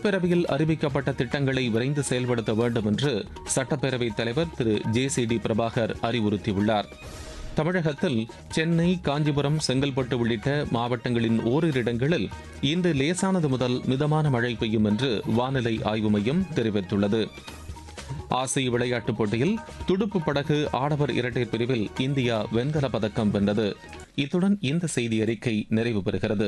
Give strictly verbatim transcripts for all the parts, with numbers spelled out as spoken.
சட்டப்பேரவையில் அறிவிக்கப்பட்ட திட்டங்களை விரைந்து செயல்படுத்த வேண்டும் என்று சட்டப்பேரவைத் தலைவர் திரு ஜே சி டி பிரபாகர் அறிவுறுத்தியுள்ளார். தமிழகத்தில் சென்னை, காஞ்சிபுரம், செங்கல்பட்டு உள்ளிட்ட மாவட்டங்களின் ஓரிரு இடங்களில் இன்று லேசானது முதல் மிதமான மழை பெய்யும் என்று வானிலை ஆய்வு மையம் தெரிவித்துள்ளது. ஆசிய விளையாட்டுப் போட்டியில் துடுப்பு படகு ஆடவர் இரட்டையர் பிரிவில் இந்தியா வெண்கலப் பதக்கம் வென்றது. இத்துடன் இந்த செய்தி அறிக்கை நிறைவு பெறுகிறது.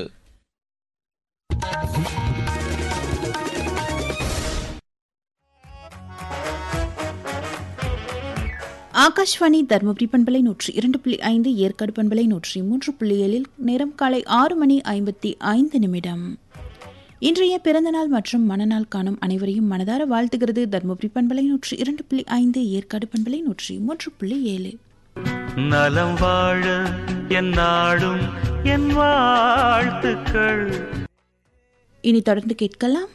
ஆகாஷ்வாணி தருமபுரி பண்பலை நூற்றி இரண்டு புள்ளி ஐந்து, ஏற்காடு பண்பலை நூற்றி மூன்று புள்ளி ஏழில் நேரம் காலை ஆறு மணி ஐம்பத்தி ஐந்து நிமிடம். இன்றைய பிறந்தநாள் மற்றும் மனநாள் காணும் அனைவரையும் மனதார வாழ்த்துகிறது தருமபுரி பண்பலை நூற்றி இரண்டு புள்ளி ஐந்து, ஏற்காடு பண்பலை நூற்றி மூன்று புள்ளி ஏழு. நலம் வாழ என் நாடும் என் வாழ்த்துக்கள். இனி தொடர்ந்து கேட்கலாம்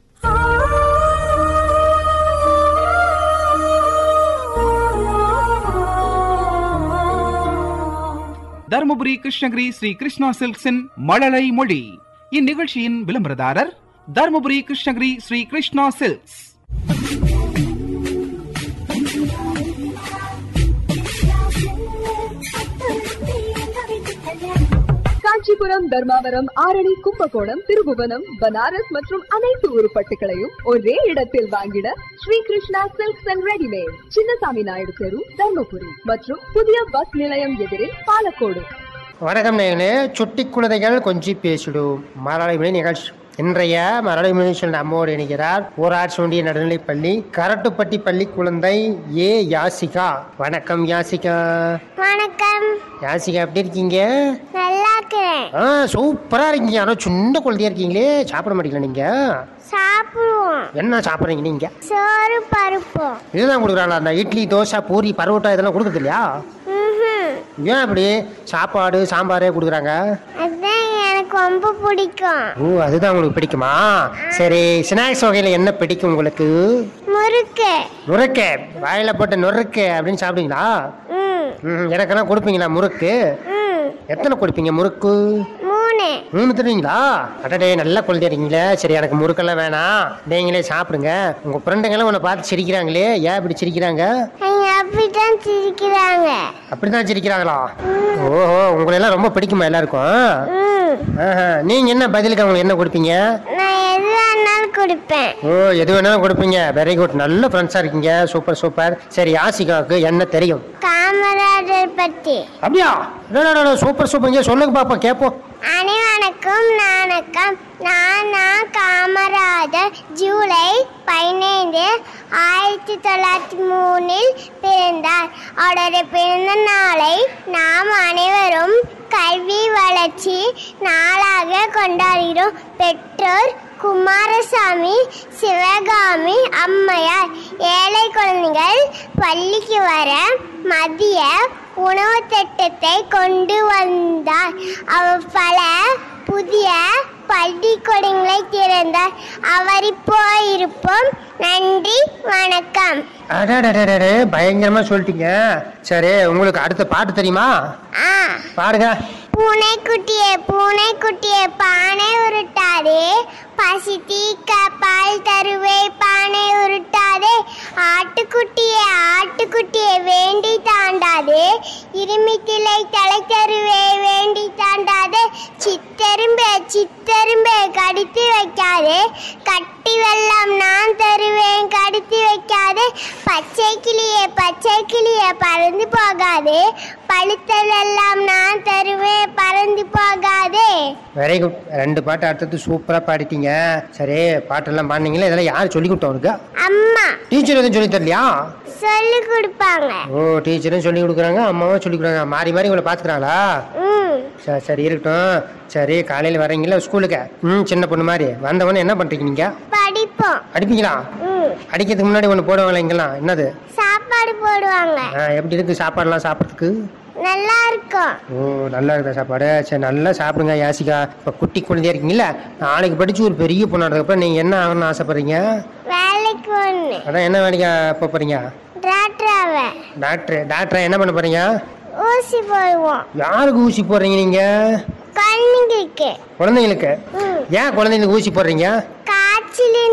தருமபுரி கிருஷ்ணகிரி ஸ்ரீ கிருஷ்ணா சில்க்ஸின் மழலை மொழி. இந்நிகழ்ச்சியின் விளம்பரதாரர் தருமபுரி கிருஷ்ணகிரி ஸ்ரீ கிருஷ்ணா சில்க்ஸ். காஞ்சிபுரம், தர்மாவரம், ஆரணி, கும்பகோணம், திருபுவனம், பனாரஸ் மற்றும் அனைத்து உருப்பட்டுகளையும் ஒரே இடத்தில் வாங்கிட Sri Krishna silks and readymade, Chinnasamy Naidu தெரு, தர்மபுரி மற்றும் புதிய பஸ் நிலையம் எதிரில் பாலக்கோடு. வணக்கம் நேயர்களே, சுட்டி குழந்தைகள் கொஞ்சி பேசிடும் மரலை மொழி நிகழ்ச்சி. இன்றைய மரலை மொழி நம்மோடு இணைகிறார் ஊராட்சி ஒன்றிய நடுநிலைப்பள்ளி கரட்டுப்பட்டி பள்ளி குழந்தை ஏ யாசிகா. வணக்கம் யாசிகா. வணக்கம் யாசிகா, எப்படி இருக்கீங்க? நல்லா இருக்கேன். ஆ, சூப்பரா இருக்கீங்க. ஆனா சின்ன குழந்தையா இருக்கீங்களே, சாப்பிட மாட்டீங்களா நீங்க? சாப்பிடுவோம். என்ன சாப்பிட்றீங்க நீங்க? சோறு பருப்பு. இதுதான் கொடுக்குறாங்களா? அந்த இட்லி, தோசை, பூரி, பரோட்டா இதெல்லாம் கொடுக்குறது இல்லையா? ஏன் அப்படி சாப்பாடு சாம்பாரே கொடுக்குறாங்க? அதுதான் எனக்கு ரொம்ப பிடிக்கும். ஓ, அதுதான் உங்களுக்கு பிடிக்குமா? சரி, ஸ்நாக்ஸ் வகையில் என்ன பிடிக்கும் உங்களுக்கு? முறுக்கு. முறுக்கு வாயில போட்டு நொறுக்கு அப்படின்னு சாப்பிடுவீங்களா? ம், எனக்கெல்லாம் கொடுப்பீங்களா முறுக்கு? எத்தனை கொடுப்பீங்க முறுக்கு? மூணு. மூணு தருவீங்களா? அடடே, நல்லா குழந்தை இருக்கீங்களே. சரி, எனக்கு முறுக்கெல்லாம் வேணாம், நீங்களே சாப்பிடுங்க. உங்க ஃப்ரெண்டுங்கெல்லாம் உன்னை பார்த்து சிரிக்கிறாங்களே, ஏன் இப்படி சிரிக்கிறாங்க? அப்படிதான் சிரிக்கிறாங்க. அப்படிதான் சிரிக்கிறாங்களா? ஓஹோ, உங்களை எல்லாம் ரொம்ப பிடிக்குமா எல்லாருக்கும்? நீங்க என்ன பதிலுக்கு அவங்களுக்கு என்ன கொடுப்பீங்க? நான் எது வேணாலும் கொடுப்பேன். ஓ, எது வேணாலும் கொடுப்பீங்க. வெரி குட், நல்ல ஃப்ரெண்ட்ஸா இருக்கீங்க. Super super. சரி, ஆசிகாவுக்கு என்ன தெரியும்? காமராஜர் பத்தி. அப்படியா? சூப்பர் சூப்பர், சொல்லுங்க பாப்பா கேப்போம். அனைவருக்கும் வணக்கம். நானா காமராஜர் ஜூலை பதினைந்து ஆயிரத்தி தொள்ளாயிரத்தி மூணில் பிறந்தார். அவருடைய பிறந்த நாளை நாம் அனைவரும் கல்வி வளர்ச்சி நாளாக கொண்டாடுகிறோம். பெற்றோர் குமாரசாமி, சிவகாமி அம்மையார். ஏழை குழந்தைகள் பள்ளிக்கு வர மதிய உணவு திட்டத்தை கொண்டு வந்தார். அவர் பல புதிய பள்ளிக்கூடங்களை திறந்தார். அவர் இப்போ இருப்போம். நன்றி, வணக்கம். பயங்கரமா சொல்லிட்டீங்க. சரி, உங்களுக்கு அடுத்த பாட்டு தெரியுமா? ஆ, பாருங்க. பூனைக்குட்டியே பூனைக்குட்டியே பானை உருட்டாதே, பசி தீக்க பால் தருவே பானை உருட்டாதே, ஆட்டுக்குட்டியே ஆட்டுக்குட்டியே வேண்டி தாண்டாதே, இருமித்திலை தலை தருவே வேண்டி தாண்டாதே, சித்தரும்பே சித்தரும்பே கடித்து வைக்காதே, கட்டி வெள்ளம் நான் தருவேன் கடித்து வைக்காதே, பச்சை கிளியே பச்சை கிளியே பறந்து போகாதே, பழுத்ததெல்லாம் நான் தருவேன் பறந்து போகாதே. Very good. ரெண்டு பாட்டு அடுத்தது சூப்பரா பாடிட்டீங்க. சரி, பாட்டெல்லாம் பாடினீங்களா? இதெல்லாம் யார் சொல்லி கொடுத்தவருக்கு? அம்மா. டீச்சர் எதுவும் சொல்லி தரலையா? சொல்லி கொடுப்பாங்க. ஓ, டீச்சரும் சொல்லி கொடுக்குறாங்க, அம்மாவும் சொல்லி கொடுக்குறாங்க. மாறி மாறி உங்களை பாத்துக்கிறாங்களா? சரி சரி, இருக்கட்டும். சரி, காலையில வரீங்களா ஸ்கூலுக்கு? ம், சின்ன பொண்ணு மாதிரி வந்தவொடனே என்ன பண்றீங்க நீங்க? படிப்போம். அடிப்பீங்களா? அடிக்கிறதுக்கு முன்னாடி ஒண்ணு போடுவாங்களா இங்கெல்லாம்? என்னது? சாப்பாடு போடுவாங்க. எப்படி இருக்கு சாப்பாடுலாம் சாப்பிட்றதுக்கு? நல்லா இருக்கும். ஓ, நல்லா இருக்குதா சாப்பாடு? சரி, நல்லா சாப்பிடுங்க யாசிகா. இப்ப குட்டி குழந்தையா இருக்கீங்களா, நாளைக்கு படிச்சு ஒரு பெரிய பொண்ணாடுறதுக்கு நீங்க என்ன ஆகணும்னு ஆசைப்படுறீங்க? வேலைக்கு ஒண்ணு. அதான் என்ன வேலைக்கு போறீங்க? டாக்டராவே. டாக்டர். டாக்டரா என்ன பண்ண போறீங்க? ஊசி போடுவோம். யாருக்கு ஊசி போடுறீங்க நீங்க? குழந்தைங்களுக்கு. குழந்தைங்களுக்கு? ஏன் குழந்தைங்களுக்கு ஊசி போடுறீங்க? காய்ச்சல்